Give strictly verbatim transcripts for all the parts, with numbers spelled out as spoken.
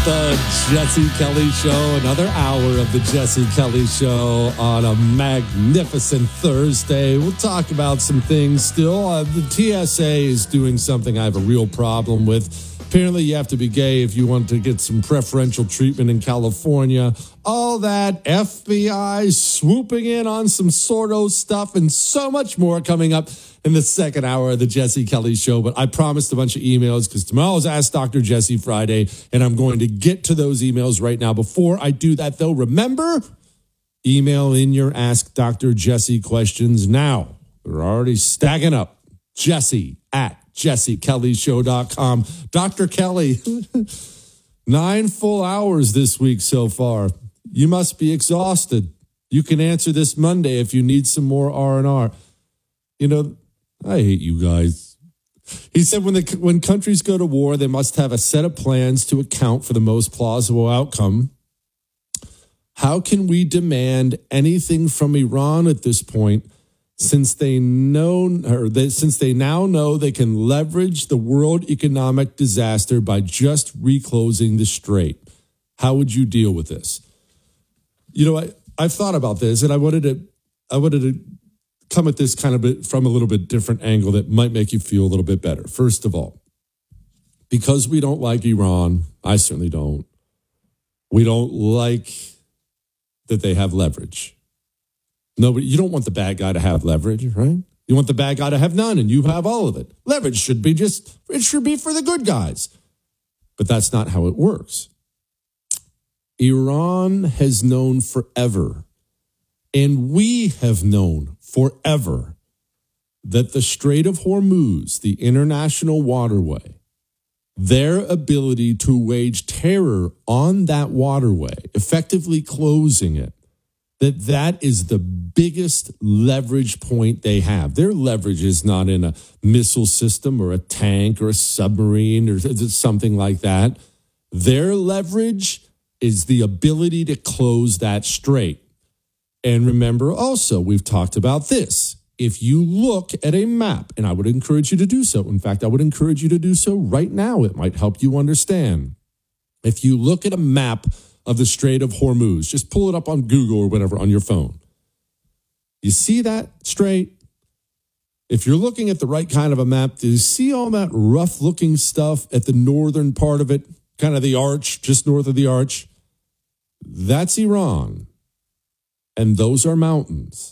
The Jesse Kelly Show, another hour of the Jesse Kelly Show on a magnificent Thursday. We'll talk about some things still. Uh, the T S A is doing something I have a real problem with. Apparently, you have to be gay if you want to get some preferential treatment in California. All that, F B I swooping in on some Sordo stuff and so much more coming up in the second hour of the Jesse Kelly Show. But I promised a bunch of emails because tomorrow's Ask Doctor Jesse Friday, and I'm going to get to those emails right now. Before I do that, though, remember, email in your Ask Doctor Jesse questions now. They're already stacking up. Jesse at jesse kelly show dot com. Doctor Kelly, nine full hours this week so far. You must be exhausted. You can answer this Monday if you need some more R and R. You know, I hate you guys. He said when the when countries go to war, they must have a set of plans to account for the most plausible outcome. How can we demand anything from Iran at this point, since they know, or they, since they now know they can leverage the world economic disaster by just reclosing the strait? How would you deal with this? You know, I, I've thought about this, and I wanted to, I wanted to come at this kind of bit from a little bit different angle that might make you feel a little bit better. First of all, because we don't like Iran, I certainly don't. We don't like that they have leverage. Nobody, you don't want the bad guy to have leverage, right? You want the bad guy to have none, and you have all of it. Leverage should be just, it should be for the good guys. But that's not how it works. Iran has known forever, and we have known forever, that the Strait of Hormuz, the international waterway, their ability to wage terror on that waterway, effectively closing it, that that is the biggest leverage point they have. Their leverage is not in a missile system or a tank or a submarine or something like that. Their leverage is the ability to close that strait. And remember also, we've talked about this. If you look at a map, and I would encourage you to do so. In fact, I would encourage you to do so right now. It might help you understand. If you look at a map of the Strait of Hormuz, just pull it up on Google or whatever on your phone. You see that strait? If you're looking at the right kind of a map, do you see all that rough looking stuff at the northern part of it? Kind of the arch, just north of the arch? That's Iran. And those are mountains.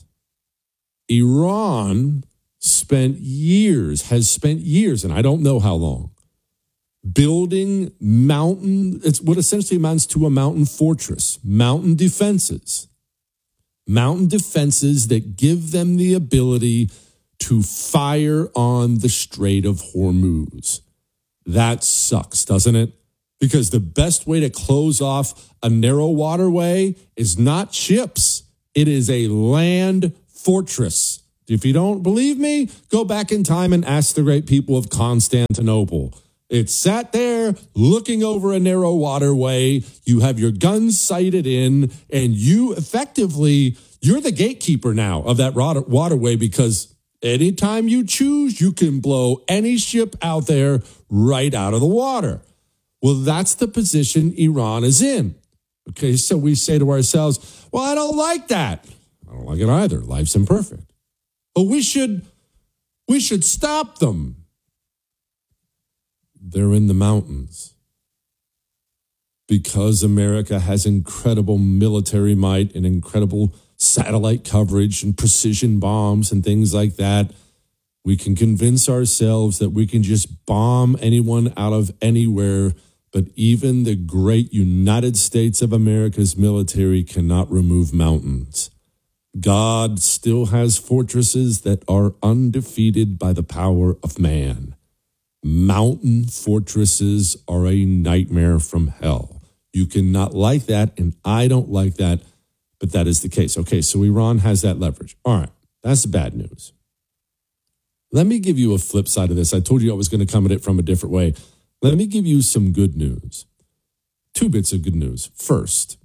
Iran spent years, has spent years, and I don't know how long, building mountain, it's what essentially amounts to a mountain fortress, mountain defenses, mountain defenses that give them the ability to fire on the Strait of Hormuz. That sucks, doesn't it? Because the best way to close off a narrow waterway is not ships. It is a land fortress. If you don't believe me, go back in time and ask the great people of Constantinople. It sat there looking over a narrow waterway. You have your guns sighted in, and you effectively, you're the gatekeeper now of that waterway, because anytime you choose, you can blow any ship out there right out of the water. Well, that's the position Iran is in. Okay, so we say to ourselves, well, I don't like that. I don't like it either. Life's imperfect. But we should, we should stop them. They're in the mountains. Because America has incredible military might and incredible satellite coverage and precision bombs and things like that, we can convince ourselves that we can just bomb anyone out of anywhere. But even the great United States of America's military cannot remove mountains. God still has fortresses that are undefeated by the power of man. Mountain fortresses are a nightmare from hell. You cannot like that, and I don't like that, but that is the case. Okay, so Iran has that leverage. All right, that's the bad news. Let me give you a flip side of this. I told you I was going to come at it from a different way. Let me give you some good news. Two bits of good news. First,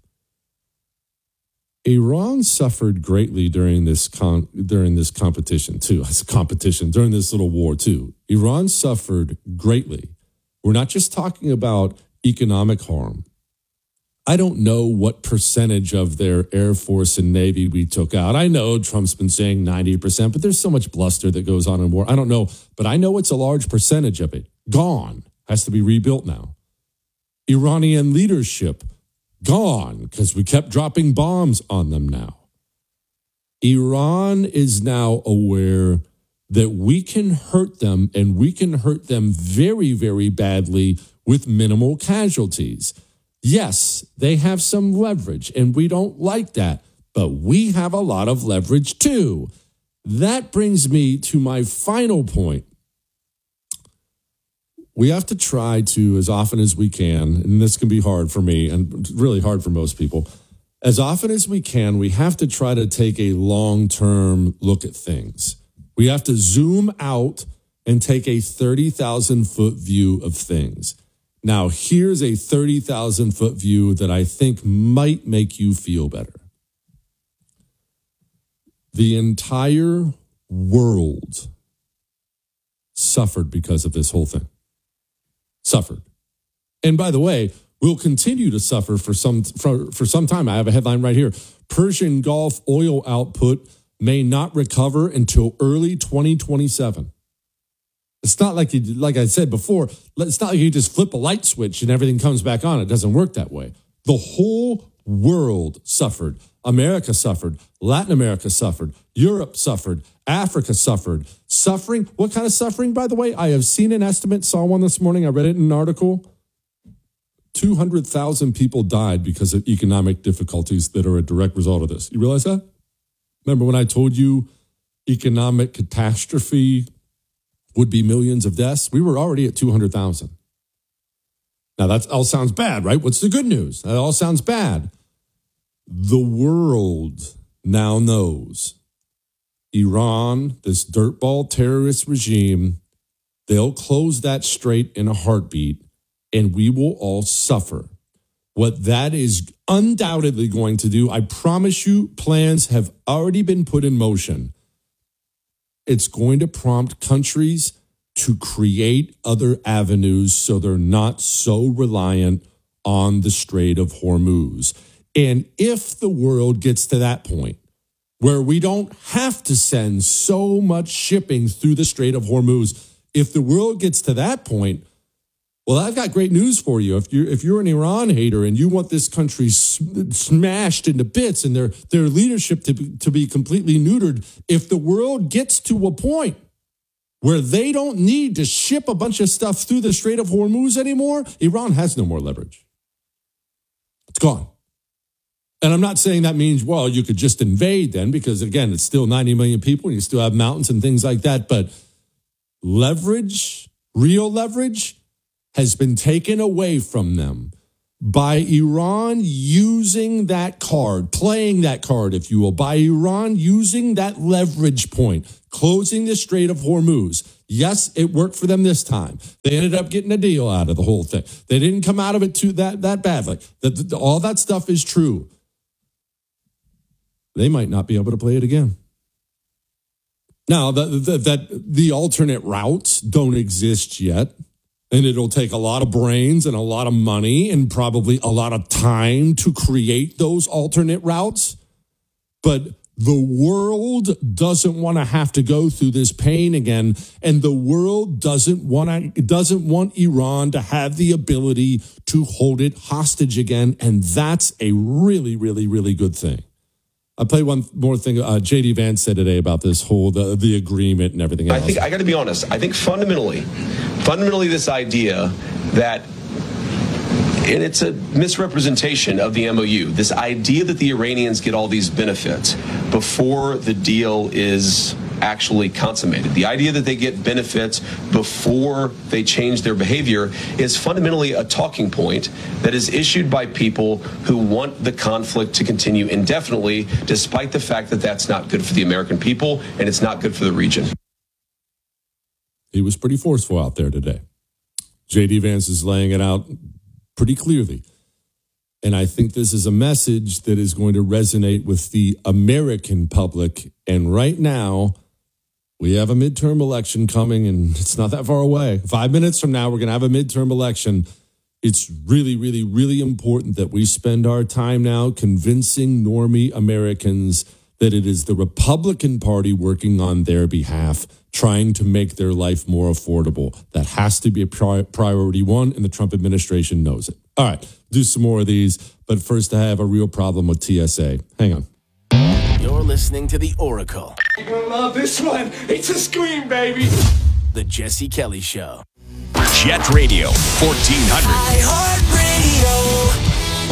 Iran suffered greatly during this con- during this competition too. It's a competition during this little war too. Iran suffered greatly. We're not just talking about economic harm. I don't know what percentage of their Air Force and Navy we took out. I know Trump's been saying ninety percent, but there's so much bluster that goes on in war. I don't know, but I know it's a large percentage of it. Gone. Has to be rebuilt now. Iranian leadership, gone, because we kept dropping bombs on them now. Iran is now aware that we can hurt them, and we can hurt them very, very badly with minimal casualties. Yes, they have some leverage, and we don't like that, but we have a lot of leverage too. That brings me to my final point. We have to try to, as often as we can, and this can be hard for me and really hard for most people, as often as we can, we have to try to take a long-term look at things. We have to zoom out and take a thirty thousand foot view of things. Now, here's a thirty thousand foot view that I think might make you feel better. The entire world suffered because of this whole thing. Suffered. And by the way, we'll continue to suffer for some for, for some time. I have a headline right here. Persian Gulf oil output may not recover until early twenty twenty-seven. It's not like you, like I said before, it's not like you just flip a light switch and everything comes back on. It doesn't work that way. The whole world suffered. America suffered. Latin America suffered. Europe suffered. Africa suffered. Suffering. What kind of suffering, by the way? I have seen an estimate, saw one this morning. I read it in an article. two hundred thousand people died because of economic difficulties that are a direct result of this. You realize that? Remember when I told you economic catastrophe would be millions of deaths? We were already at two hundred thousand. Now, that all sounds bad, right? What's the good news? That all sounds bad. The world now knows Iran, this dirtball terrorist regime, they'll close that strait in a heartbeat, and we will all suffer. What that is undoubtedly going to do, I promise you, plans have already been put in motion. It's going to prompt countries to create other avenues so they're not so reliant on the Strait of Hormuz. And if the world gets to that point where we don't have to send so much shipping through the Strait of Hormuz, if the world gets to that point, well, I've got great news for you. If you're if you're an Iran hater and you want this country smashed into bits and their their leadership to be, to be completely neutered, if the world gets to a point where they don't need to ship a bunch of stuff through the Strait of Hormuz anymore, Iran has no more leverage. It's gone. And I'm not saying that means, well, you could just invade then, because again, it's still ninety million people and you still have mountains and things like that. But leverage, real leverage, has been taken away from them by Iran using that card, playing that card, if you will, by Iran using that leverage point, closing the Strait of Hormuz. Yes, it worked for them this time. They ended up getting a deal out of the whole thing. They didn't come out of it too that, that badly. That, all that stuff is true. They might not be able to play it again. Now, the, the, that the alternate routes don't exist yet. And it'll take a lot of brains and a lot of money and probably a lot of time to create those alternate routes. But the world doesn't want to have to go through this pain again. And the world doesn't want to, doesn't want Iran to have the ability to hold it hostage again. And that's a really, really, really good thing. I'll play one more thing. Uh, J D Vance said today about this whole, the, the agreement and everything else. I think, I got to be honest, I think fundamentally, fundamentally this idea that, and it's a misrepresentation of the M O U, this idea that the Iranians get all these benefits before the deal is actually consummated. The idea that they get benefits before they change their behavior is fundamentally a talking point that is issued by people who want the conflict to continue indefinitely, despite the fact that that's not good for the American people and it's not good for the region. He was pretty forceful out there today. J D Vance is laying it out pretty clearly. And I think this is a message that is going to resonate with the American public. And right now, we have a midterm election coming, and it's not that far away. Five minutes from now, we're going to have a midterm election. It's really, really, really important that we spend our time now convincing normie Americans that it is the Republican Party working on their behalf, trying to make their life more affordable. That has to be a pri- priority one, and the Trump administration knows it. All right, do some more of these, but first I have a real problem with T S A. Hang on. You're listening to The Oracle. You're gonna love this one. It's a scream, baby. The Jesse Kelly Show. Jet Radio fourteen hundred. iHeartRadio.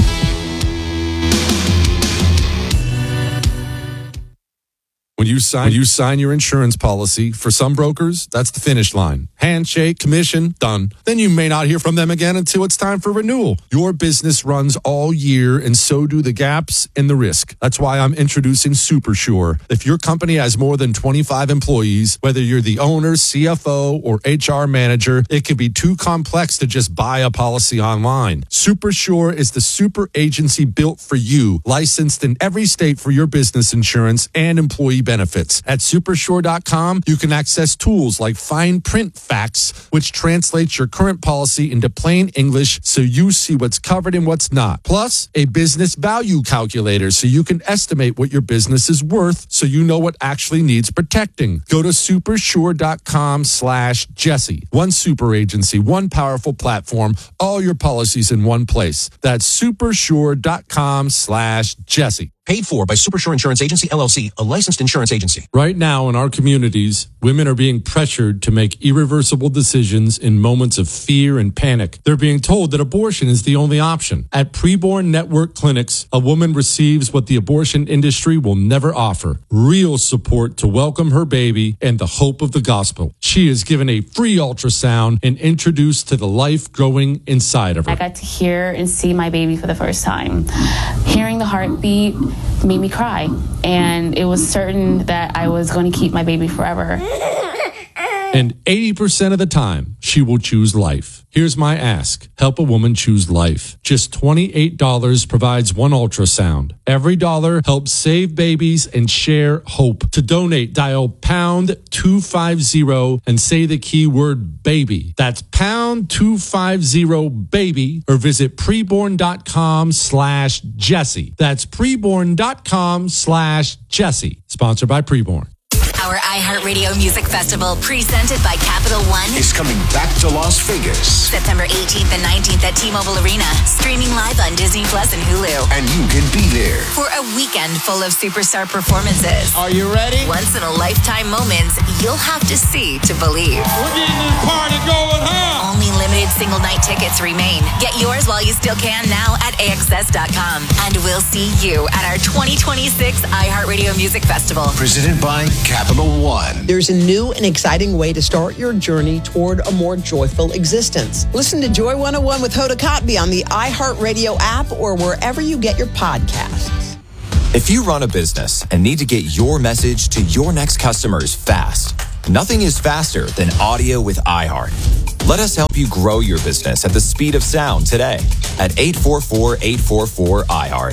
When you sign, when you sign your insurance policy, for some brokers, that's the finish line. Handshake, commission, done. Then you may not hear from them again until it's time for renewal. Your business runs all year, and so do the gaps and the risk. That's why I'm introducing SuperSure. If your company has more than twenty-five employees, whether you're the owner, C F O, or H R manager, it can be too complex to just buy a policy online. SuperSure is the super agency built for you, licensed in every state for your business insurance and employee benefits. At supersure dot com, you can access tools like fine print facts, which translates your current policy into plain English so you see what's covered and what's not. Plus, a business value calculator so you can estimate what your business is worth so you know what actually needs protecting. Go to supersure dot com slash Jesse. One super agency, one powerful platform, all your policies in one place. That's supersure dot com slash Jesse. Paid for by Supersure Insurance Agency, L L C, a licensed insurance agency. Right now in our communities, women are being pressured to make irreversible decisions in moments of fear and panic. They're being told that abortion is the only option. At Preborn Network Clinics, a woman receives what the abortion industry will never offer: real support to welcome her baby and the hope of the gospel. She is given a free ultrasound and introduced to the life growing inside of her. I got to hear and see my baby for the first time. Hearing the heartbeat made me cry, and it was certain that I was going to keep my baby forever. And eighty percent of the time, she will choose life. Here's my ask. Help a woman choose life. Just twenty-eight dollars provides one ultrasound. Every dollar helps save babies and share hope. To donate, dial pound two fifty and say the keyword baby. That's pound two fifty baby, or visit preborn dot com slash Jesse. That's preborn dot com slash Jesse. Sponsored by Preborn. Our iHeartRadio Music Festival, presented by Capital One, Is coming back to Las Vegas. September eighteenth and nineteenth at T-Mobile Arena, streaming live on Disney Plus and Hulu. And you can be there. For a weekend full of superstar performances. Are you ready? Once in a lifetime moments you'll have to see to believe. We're getting this party going, huh? Only limited single night tickets remain. Get yours while you still can now at A X S dot com. And we'll see you at our twenty twenty-six iHeartRadio Music Festival. Presented by Capital One. There's a new and exciting way to start your journey toward a more joyful existence. Listen to Joy one oh one with Hoda Kotb on the iHeartRadio app or wherever you get your podcasts. If you run a business and need to get your message to your next customers fast, nothing is faster than audio with iHeart. Let us help you grow your business at the speed of sound today at eight four four, eight four four, iHeart.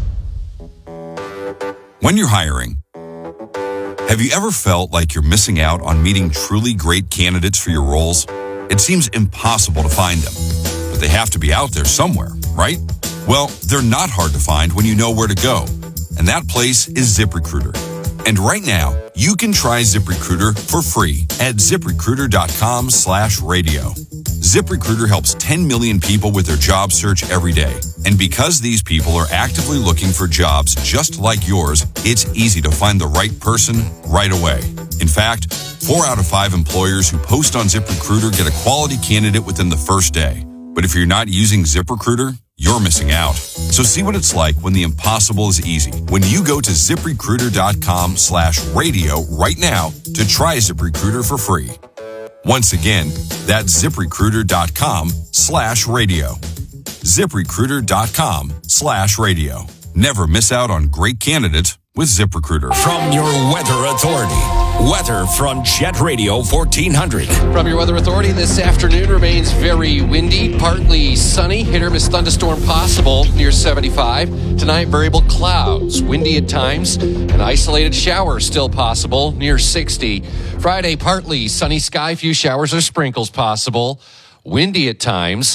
When you're hiring, have you ever felt like you're missing out on meeting truly great candidates for your roles? It seems impossible to find them, but they have to be out there somewhere, right? Well, they're not hard to find when you know where to go, and that place is ZipRecruiter. And right now, you can try ZipRecruiter for free at ZipRecruiter.com slash radio. ZipRecruiter helps ten million people with their job search every day. And because these people are actively looking for jobs just like yours, it's easy to find the right person right away. In fact, four out of five employers who post on ZipRecruiter get a quality candidate within the first day. But if you're not using ZipRecruiter, you're missing out. So see what it's like when the impossible is easy. When you go to ZipRecruiter.com slash radio right now to try ZipRecruiter for free. Once again, that's ZipRecruiter.com slash radio. ZipRecruiter.com slash radio. Never miss out on great candidates with ZipRecruiter. From your Weather Authority. Weather from Jet Radio fourteen hundred. From your Weather Authority, this afternoon remains very windy, partly sunny. Hit or miss thunderstorm possible near seventy-five. Tonight, variable clouds, windy at times. An isolated shower still possible near sixty. Friday, partly sunny sky, few showers or sprinkles possible. Windy at times.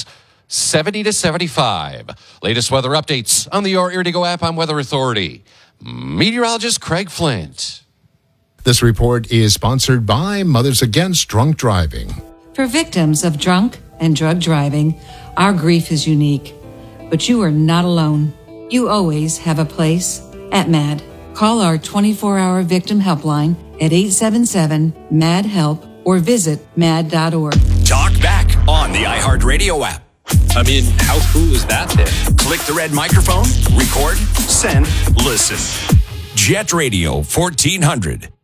seventy to seventy-five. Latest weather updates on the Your Ear to Go app on Weather Authority. Meteorologist Craig Flint. This report is sponsored by Mothers Against Drunk Driving. For victims of drunk and drug driving, our grief is unique. But you are not alone. You always have a place at MAD. Call our twenty-four hour victim helpline at eight seven seven, M A D, HELP or visit mad dot org. Talk back on the iHeartRadio app. I mean, how cool is that then? Click the red microphone, record, send, listen. Jet Radio fourteen hundred.